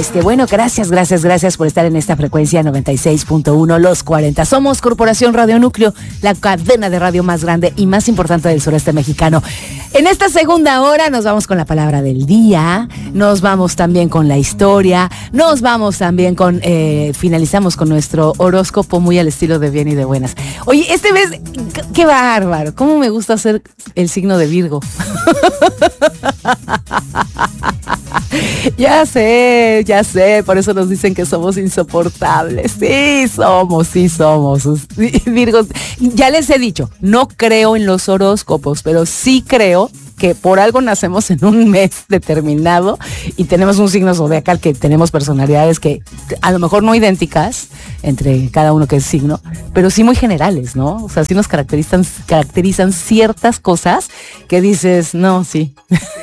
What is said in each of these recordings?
Bueno, gracias por estar en esta frecuencia 96.1 Los 40. Somos Corporación Radio Núcleo, la cadena de radio más grande y más importante del sureste mexicano. En esta segunda hora nos vamos con la palabra del día, nos vamos también con la historia, nos vamos también con, finalizamos con nuestro horóscopo muy al estilo de bien y de buenas. Oye, este mes, qué bárbaro, cómo me gusta hacer el signo de Virgo. Ya sé, por eso nos dicen que somos insoportables. Sí somos. Virgos, ya les he dicho, no creo en los horóscopos, pero sí creo que por algo nacemos en un mes determinado y tenemos un signo zodiacal que tenemos personalidades que a lo mejor no idénticas entre cada uno que es signo, pero sí muy generales, ¿no? O sea, sí nos caracterizan ciertas cosas que dices, no, sí.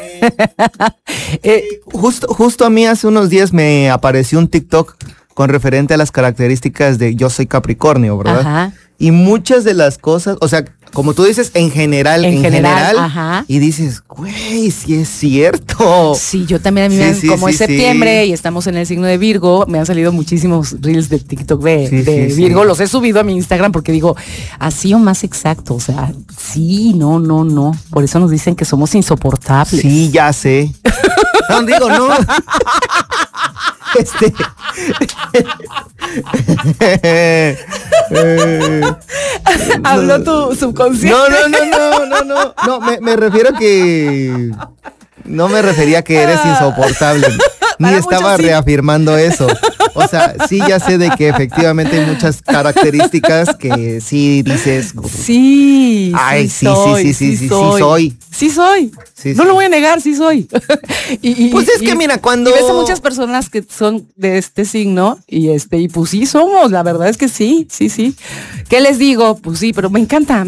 Justo a mí hace unos días me apareció un TikTok con referente a las características de yo soy Capricornio, ¿verdad? Ajá. Y muchas de las cosas, o sea, como tú dices, en general, ajá. Y dices, güey, sí es cierto. Sí, yo también, como es septiembre y estamos en el signo de Virgo, me han salido muchísimos reels de TikTok de Virgo, los he subido a mi Instagram porque digo, así o más exacto, o sea, sí, no, por eso nos dicen que somos insoportables. Sí, ya sé. No, digo, no. Habló tu subconsciente. No, me refiero que no me refería a que eres insoportable. Ni estaba reafirmando eso. O sea, sí ya sé de que efectivamente hay muchas características que sí dices. Sí. Ay, sí soy. Sí soy. Sí, no lo voy a negar, sí soy. Pues es que mira, cuando... Y ves a muchas personas que son de este signo y pues sí somos, la verdad es que sí. ¿Qué les digo? Pues sí, pero me encanta.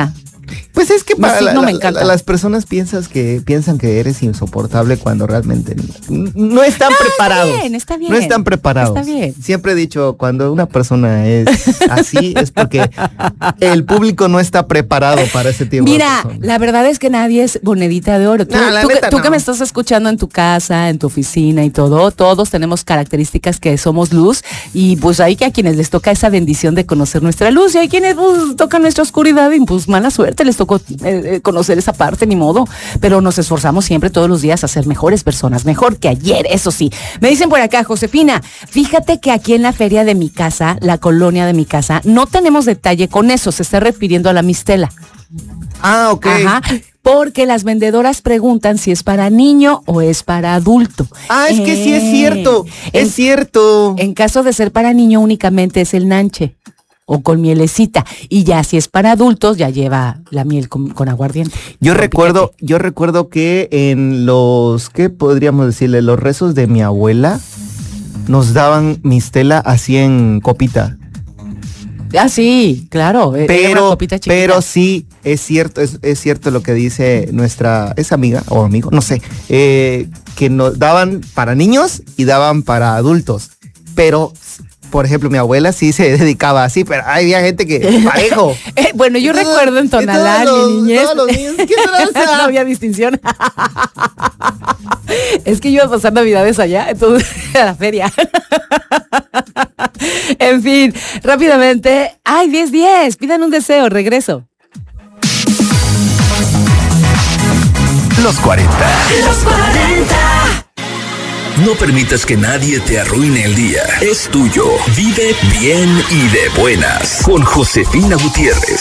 Pues es que para las personas piensan que eres insoportable cuando realmente no están preparados. Está bien. No están preparados. Está bien. Siempre he dicho, cuando una persona es así es porque el público no está preparado para ese tipo de personas. Mira, la verdad es que nadie es monedita de oro. Tú que me estás escuchando en tu casa, en tu oficina y todo, todos tenemos características que somos luz y pues hay que a quienes les toca esa bendición de conocer nuestra luz y hay quienes tocan nuestra oscuridad y pues mala suerte les tocó conocer esa parte, ni modo, pero nos esforzamos siempre todos los días a ser mejores personas, mejor que ayer, eso sí. Me dicen por acá, Josefina, fíjate que aquí en la feria de mi casa, la colonia de mi casa, no tenemos detalle con eso, se está refiriendo a la mistela. Ah, ok. Ajá, porque las vendedoras preguntan si es para niño o es para adulto. Ah, es que sí es cierto, es cierto. En caso de ser para niño únicamente es el nanche o con mielecita, y ya si es para adultos ya lleva la miel con aguardiente. Yo recuerdo que en los, ¿qué podríamos decirle? Los rezos de mi abuela nos daban mistela así en copita. Ah, sí, claro. Pero sí, es cierto lo que dice esa amiga o amigo, no sé, que nos daban para niños y daban para adultos, pero... Por ejemplo, mi abuela sí se dedicaba así, pero había gente que parejo. Bueno, yo recuerdo en Tonalá, mi niñez. Todos los niños, ¿qué tranza? No había distinción. Es que yo iba a pasar Navidades allá, entonces a la feria. En fin, rápidamente. ¡Ay, 10-10! Pidan un deseo, regreso. Los 40. No permitas que nadie te arruine el día. Es tuyo. Vive bien y de buenas. Con Josefina Gutiérrez.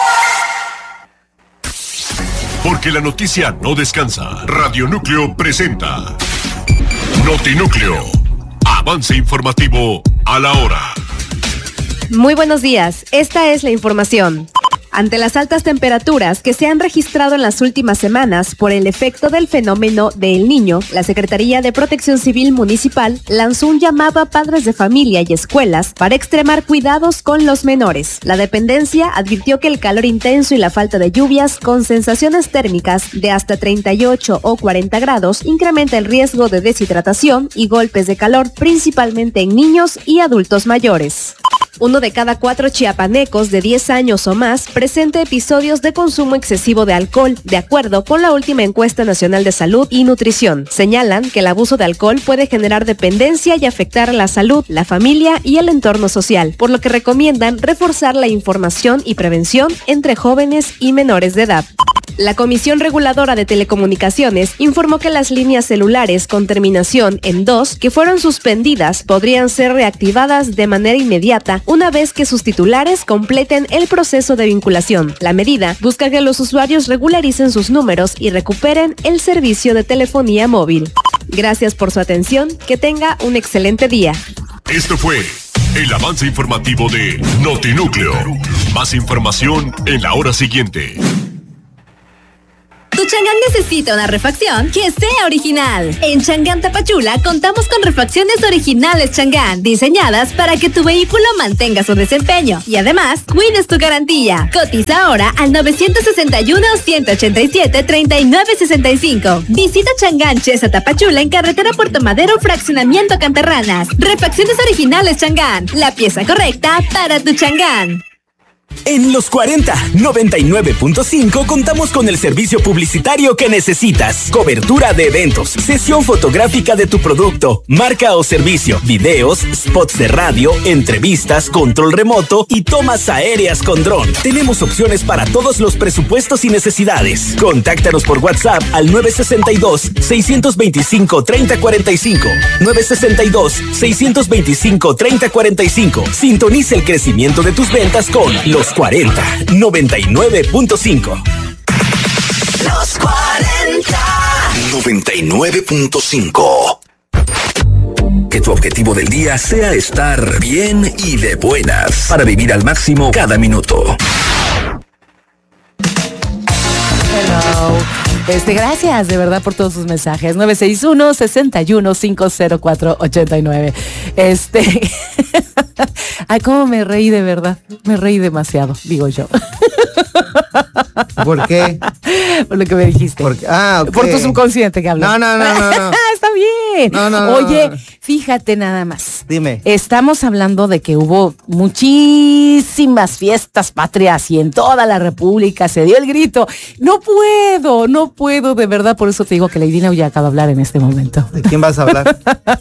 Porque la noticia no descansa. Radio Núcleo presenta Notinúcleo. Avance informativo a la hora. Muy buenos días. Esta es la información. Ante las altas temperaturas que se han registrado en las últimas semanas por el efecto del fenómeno de El Niño, la Secretaría de Protección Civil Municipal lanzó un llamado a padres de familia y escuelas para extremar cuidados con los menores. La dependencia advirtió que el calor intenso y la falta de lluvias con sensaciones térmicas de hasta 38 o 40 grados incrementa el riesgo de deshidratación y golpes de calor, principalmente en niños y adultos mayores. 1 de cada 4 chiapanecos de 10 años o más presenta episodios de consumo excesivo de alcohol, de acuerdo con la última encuesta nacional de salud y nutrición. Señalan que el abuso de alcohol puede generar dependencia y afectar la salud, la familia y el entorno social, por lo que recomiendan reforzar la información y prevención entre jóvenes y menores de edad. La Comisión Reguladora de Telecomunicaciones informó que las líneas celulares con terminación en 2 que fueron suspendidas podrían ser reactivadas de manera inmediata una vez que sus titulares completen el proceso de vinculación. La medida busca que los usuarios regularicen sus números y recuperen el servicio de telefonía móvil. Gracias por su atención, que tenga un excelente día. Esto fue el avance informativo de Notinúcleo. Más información en la hora siguiente. Tu Chang'an necesita una refacción que sea original. En Chang'an Tapachula contamos con refacciones originales Chang'an, diseñadas para que tu vehículo mantenga su desempeño y además cuides tu garantía. Cotiza ahora al 961-187-3965. Visita Chang'an Chesa Tapachula en carretera Puerto Madero, fraccionamiento Cantarranas. Refacciones originales Chang'an, la pieza correcta para tu Chang'an. En los 40 99.5 contamos con el servicio publicitario que necesitas. Cobertura de eventos, sesión fotográfica de tu producto, marca o servicio, videos, spots de radio, entrevistas, control remoto y tomas aéreas con dron. Tenemos opciones para todos los presupuestos y necesidades. Contáctanos por WhatsApp al 962-625-3045. 962-625-3045. Sintoniza el crecimiento de tus ventas con Los 40 99.5. Los 40 99.5. Que tu objetivo del día sea estar bien y de buenas para vivir al máximo cada minuto. Hello. Gracias de verdad por todos sus mensajes. 961-61-504-89. Ay, cómo me reí de verdad. Me reí demasiado, digo yo. ¿Por qué? Por lo que me dijiste. Okay. Por tu subconsciente que habló. No. Está bien. No. Oye, fíjate nada más. Dime. Estamos hablando de que hubo muchísimas fiestas patrias y en toda la República se dio el grito. No puedo, de verdad. Por eso te digo que Lady Nau ya acaba de hablar en este momento. ¿De quién vas a hablar?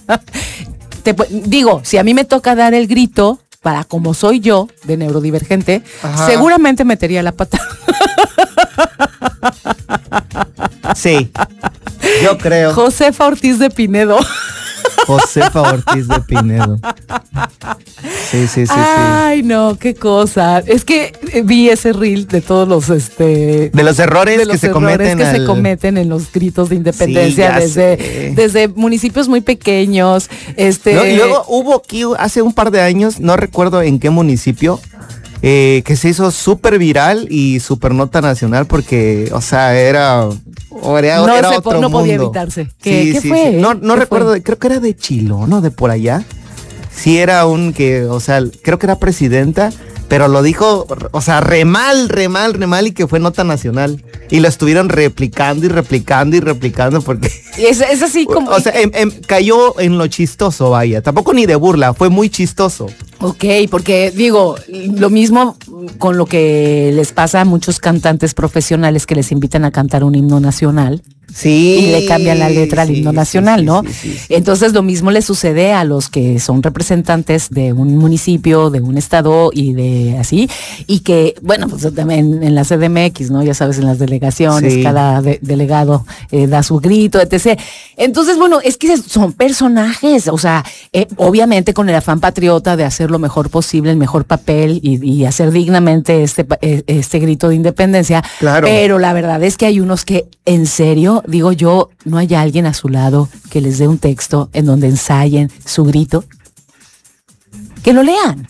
Digo, si a mí me toca dar el grito, para como soy yo, de neurodivergente, Ajá. seguramente metería la pata. Sí, yo creo. Josefa Ortiz de Pinedo. Josefa Ortiz de Pinedo. Sí. Ay, no, qué cosa. Es que vi ese reel de todos los de los errores que se cometen en los gritos de independencia, sí, desde municipios muy pequeños. No, y luego hubo aquí hace un par de años, no recuerdo en qué municipio, que se hizo súper viral y súper nota nacional porque, o sea, era otro mundo. No podía evitarse. ¿Qué fue? Sí. No recuerdo, creo que era de Chilo, ¿no? De por allá. Sí era creo que era presidenta, pero lo dijo, o sea, re mal y que fue nota nacional. Y lo estuvieron replicando porque... Es así como... O sea, cayó en lo chistoso, vaya. Tampoco ni de burla, fue muy chistoso. Ok, porque digo, lo mismo con lo que les pasa a muchos cantantes profesionales que les invitan a cantar un himno nacional. Sí. Y le cambian la letra al himno nacional, ¿no? Sí. Entonces lo mismo le sucede a los que son representantes de un municipio, de un estado y de así, y que, bueno, pues también en la CDMX, ¿no? Ya sabes, en las delegaciones, sí. cada delegado da su grito, etc. Entonces, bueno, es que son personajes, o sea, obviamente con el afán patriota de hacer lo mejor posible, el mejor papel y hacer dignamente este grito de independencia. Claro. Pero la verdad es que hay unos que, en serio, digo yo, no hay alguien a su lado que les dé un texto en donde ensayen su grito. Que lo lean.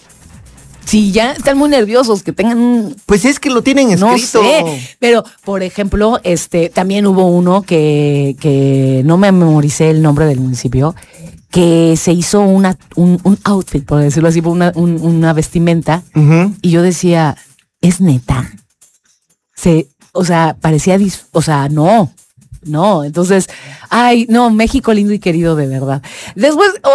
Si ya están muy nerviosos, que tengan... Pues es que lo tienen escrito. No sé, pero por ejemplo, también hubo uno que no me memoricé el nombre del municipio, que se hizo un outfit, por decirlo así, una vestimenta, Uh-huh. y yo decía, ¿es neta? O sea, parecía, no, entonces, ay, no, México lindo y querido de verdad. Después,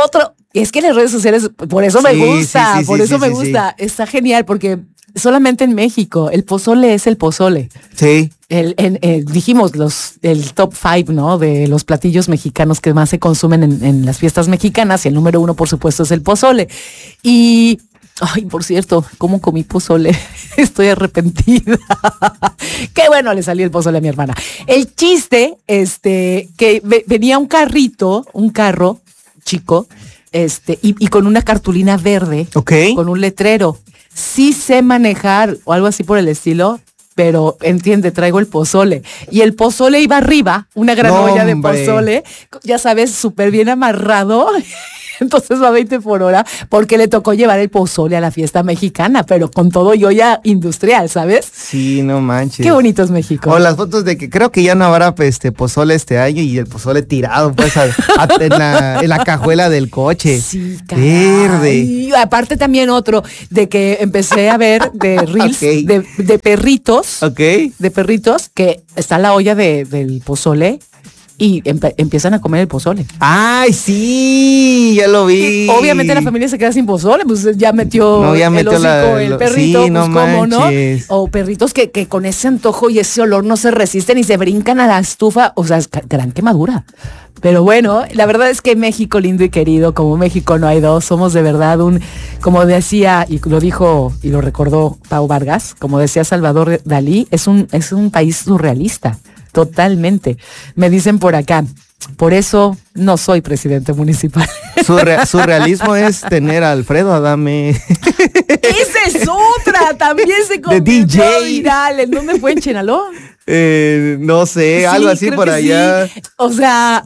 es que las redes sociales, por eso me gusta, me gusta. Está genial porque solamente en México el pozole es el pozole. Sí. Dijimos el top 5, ¿no? De los platillos mexicanos que más se consumen en las fiestas mexicanas, y el número 1, por supuesto, es el pozole. Y ay, por cierto, ¿cómo comí pozole? Estoy arrepentida. Qué bueno le salió el pozole a mi hermana. El chiste, que venía un carro chico, y con una cartulina verde, con un letrero. Sí sé manejar o algo así por el estilo, pero entiende, traigo el pozole. Y el pozole iba arriba, una gran olla de pozole, ya sabes, súper bien amarrado. Entonces va a 20 por hora porque le tocó llevar el pozole a la fiesta mexicana, pero con todo y olla industrial, ¿sabes? Sí, no manches. Qué bonito es México. O las fotos de que creo que ya no habrá pozole este año y el pozole tirado pues en la cajuela del coche. Sí, verde. Y aparte también otro de que empecé a ver de reels de perritos. De perritos que está la olla del pozole. Y empiezan a comer el pozole. ¡Ay, sí! Ya lo vi. Y obviamente la familia se queda sin pozole, pues ya metió el hocico el perrito, sí, pues cómo no. O perritos que con ese antojo y ese olor no se resisten y se brincan a la estufa. O sea, es gran quemadura. Pero bueno, la verdad es que México lindo y querido, como México no hay dos, somos de verdad como decía, y lo dijo y lo recordó Pau Vargas, como decía Salvador Dalí, es un país surrealista. Totalmente. Me dicen por acá, por eso no soy presidente municipal. Surrealismo es tener a Alfredo Adame. Esa es otra, también se convirtió viral. ¿En dónde fue? ¿En Chenaló? No sé, algo así por allá. Sí. O sea,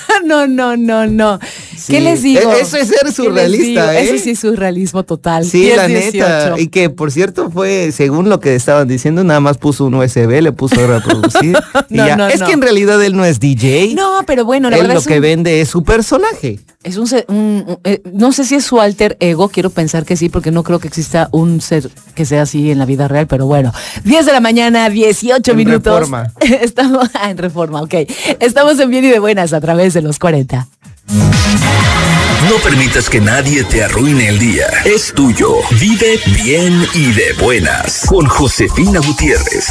no. Sí. ¿Qué les digo? Eso es ser surrealista, Eso sí es surrealismo total. Sí, la neta. Y que, por cierto, fue, según lo que estaban diciendo, nada más puso un USB, le puso a reproducir. Es que en realidad él no es DJ. No, pero bueno, la él verdad lo que vende es su personaje. Es no sé si es su alter ego, quiero pensar que sí, porque no creo que exista un ser que sea así en la vida real, pero bueno. 10 de la mañana, 18 minutos. Reforma. Estamos en Reforma, ok. Estamos en Bien y de Buenas a través de los 40. No permitas que nadie te arruine el día. Es tuyo. Vive bien y de buenas. Con Josefina Gutiérrez.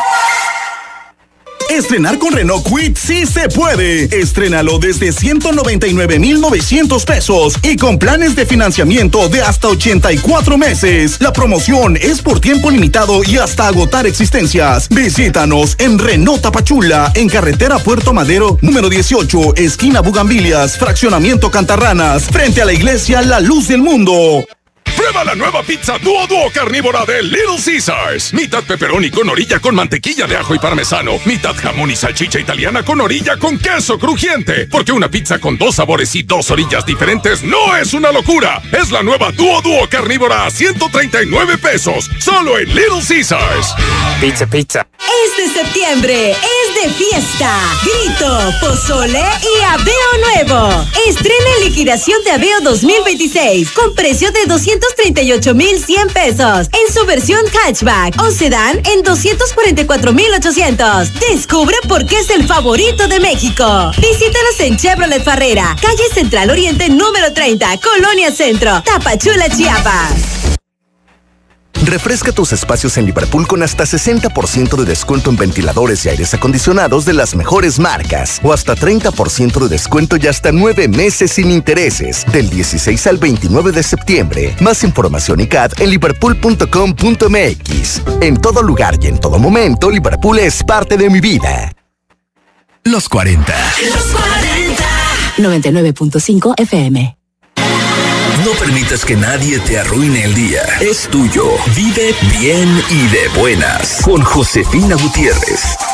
Estrenar con Renault Kwid sí se puede. Estrénalo desde 199,900 pesos y con planes de financiamiento de hasta 84 meses. La promoción es por tiempo limitado y hasta agotar existencias. Visítanos en Renault Tapachula, en carretera Puerto Madero, número 18, esquina Bugambilias, fraccionamiento Cantarranas, frente a la iglesia La Luz del Mundo. Prueba la nueva pizza Duo carnívora de Little Caesars. Mitad pepperoni con orilla con mantequilla de ajo y parmesano. Mitad jamón y salchicha italiana con orilla con queso crujiente. Porque una pizza con 2 sabores y 2 orillas diferentes no es una locura. Es la nueva Duo carnívora a 139 pesos. Solo en Little Caesars. Pizza. Es de septiembre, es de fiesta. Grito, pozole y Aveo nuevo. Estrena liquidación de Aveo 2026 con precio de 238,100 pesos en su versión hatchback o sedán en 244,800. Descubre por qué es el favorito de México. Visítanos en Chevrolet Farrera, calle Central Oriente número 30, Colonia Centro, Tapachula, Chiapas. Refresca tus espacios en Liverpool con hasta 60% de descuento en ventiladores y aires acondicionados de las mejores marcas. O hasta 30% de descuento y hasta 9 meses sin intereses. Del 16 al 29 de septiembre. Más información y CAT en liverpool.com.mx. En todo lugar y en todo momento, Liverpool es parte de mi vida. Los 40. 99.5 FM. No permitas que nadie te arruine el día. Es tuyo. Vive bien y de buenas. Con Josefina Gutiérrez.